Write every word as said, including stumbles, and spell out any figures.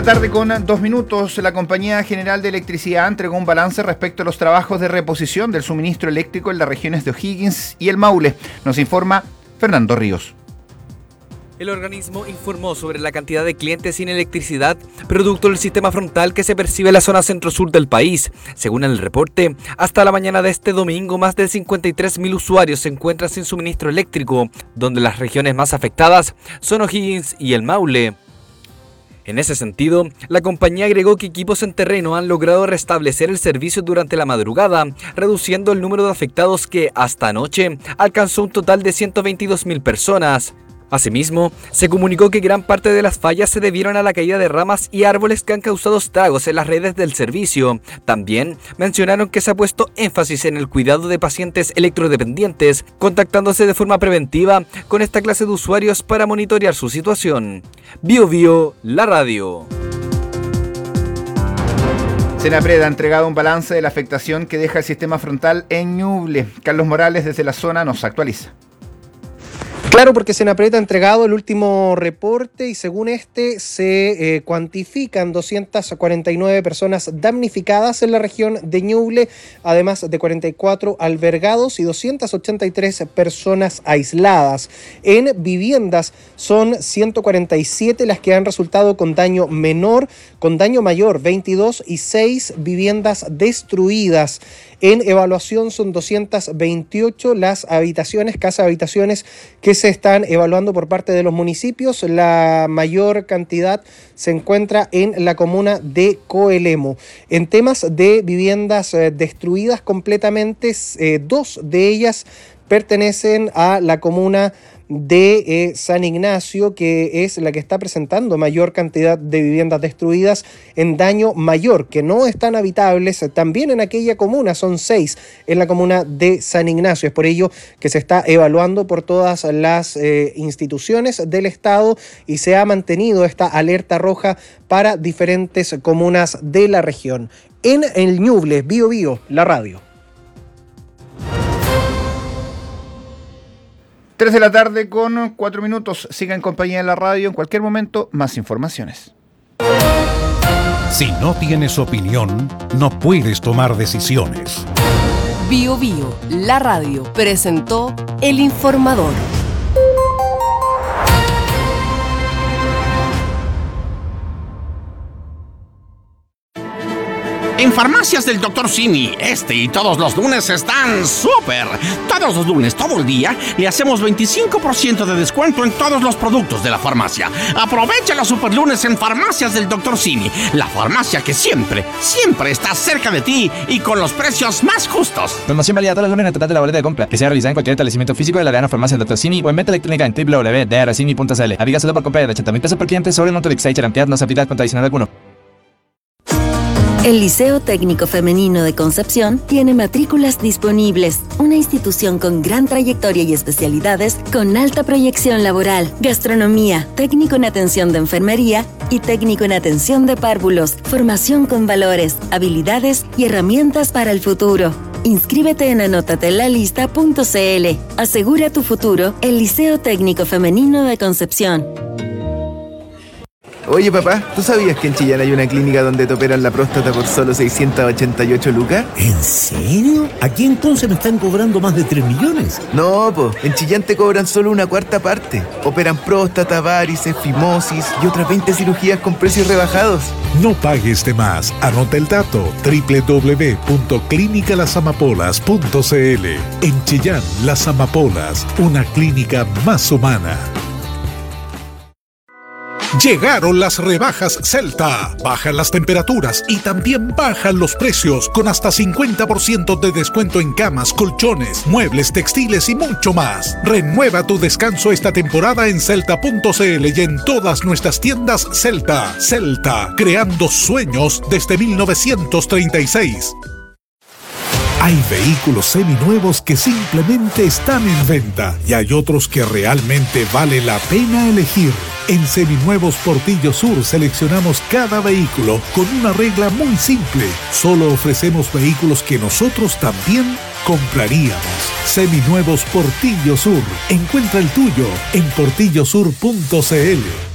Tarde con dos minutos, la Compañía General de Electricidad entregó un balance respecto a los trabajos de reposición del suministro eléctrico en las regiones de O'Higgins y el Maule. Nos informa Fernando Ríos. El organismo informó sobre la cantidad de clientes sin electricidad, producto del sistema frontal que se percibe en la zona centro-sur del país. Según el reporte, hasta la mañana de este domingo, más de cincuenta y tres mil usuarios se encuentran sin suministro eléctrico, donde las regiones más afectadas son O'Higgins y el Maule. En ese sentido, la compañía agregó que equipos en terreno han logrado restablecer el servicio durante la madrugada, reduciendo el número de afectados que, hasta anoche, alcanzó un total de ciento veintidós mil personas. Asimismo, se comunicó que gran parte de las fallas se debieron a la caída de ramas y árboles que han causado estragos en las redes del servicio. También mencionaron que se ha puesto énfasis en el cuidado de pacientes electrodependientes, contactándose de forma preventiva con esta clase de usuarios para monitorear su situación. Bio Bio, la radio. Senapred ha entregado un balance de la afectación que deja el sistema frontal en Ñuble. Carlos Morales desde la zona nos actualiza. Claro, porque Senapred ha entregado el último reporte y según este se eh, cuantifican doscientas cuarenta y nueve personas damnificadas en la región de Ñuble, además de cuarenta y cuatro albergados y doscientas ochenta y tres personas aisladas. En viviendas son ciento cuarenta y siete las que han resultado con daño menor, con daño mayor veintidós y seis viviendas destruidas. En evaluación son doscientas veintiocho las habitaciones, casa habitaciones que se están evaluando por parte de los municipios. La mayor cantidad se encuentra en la comuna de Coelemo. En temas de viviendas eh, destruidas completamente, eh, dos de ellas pertenecen a la comuna de eh, San Ignacio, que es la que está presentando mayor cantidad de viviendas destruidas en daño mayor, que no están habitables. También en aquella comuna son seis en la comuna de San Ignacio. Es por ello que se está evaluando por todas las eh, instituciones del Estado y se ha mantenido esta alerta roja para diferentes comunas de la región. En el Ñuble, Bio Bio, la radio. tres de la tarde con cuatro minutos. Siga en compañía de la radio. En cualquier momento, más informaciones. Si no tienes opinión, no puedes tomar decisiones. Bio Bio, la radio, presentó El Informador. En Farmacias del doctor Simi, este y todos los lunes están súper. Todos los lunes, todo el día, le hacemos veinticinco por ciento de descuento en todos los productos de la farmacia. Aprovecha los super lunes en Farmacias del doctor Simi, la farmacia que siempre, siempre está cerca de ti y con los precios más justos. Promoción válida todos los lunes en el total de la boleta de compra, que sea realizada en cualquier establecimiento físico de la Arena Farmacia del doctor Simi o en venta electrónica en doble u doble u doble u punto d r simi punto c l. Aplica solo por compra de ochenta mil pesos por cliente sobre un autorizado y garantía no se aplica contra adicional alguno. El Liceo Técnico Femenino de Concepción tiene matrículas disponibles, una institución con gran trayectoria y especialidades con alta proyección laboral, gastronomía, técnico en atención de enfermería y técnico en atención de párvulos, formación con valores, habilidades y herramientas para el futuro. Inscríbete en anotatelalista punto c l. Asegura tu futuro, el Liceo Técnico Femenino de Concepción. Oye papá, ¿tú sabías que en Chillán hay una clínica donde te operan la próstata por solo seiscientas ochenta y ocho lucas? ¿En serio? ¿Aquí entonces me están cobrando más de tres millones? No, po, en Chillán te cobran solo una cuarta parte. Operan próstata, varices, fimosis y otras veinte cirugías con precios rebajados. No pagues de más. Anota el dato: doble u doble u doble u punto clínica las amapolas punto c l. En Chillán, Las Amapolas, una clínica más humana. Llegaron las rebajas Celta. Bajan las temperaturas y también bajan los precios con hasta cincuenta por ciento de descuento en camas, colchones, muebles, textiles y mucho más. Renueva tu descanso esta temporada en celta punto c l y en todas nuestras tiendas Celta. Celta, creando sueños desde mil novecientos treinta y seis. Hay vehículos seminuevos que simplemente están en venta y hay otros que realmente vale la pena elegir. En Seminuevos Portillo Sur seleccionamos cada vehículo con una regla muy simple. Solo ofrecemos vehículos que nosotros también compraríamos. Seminuevos Portillo Sur. Encuentra el tuyo en portillo sur punto c l.